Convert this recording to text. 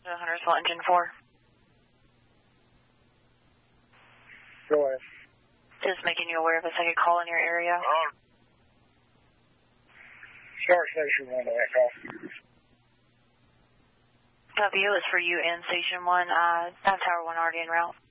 Huntersville, engine 4. Go ahead. Just making you aware of a second call in your area. Start Station 1 echo. W is for you in Station 1. Tower 1 already en route.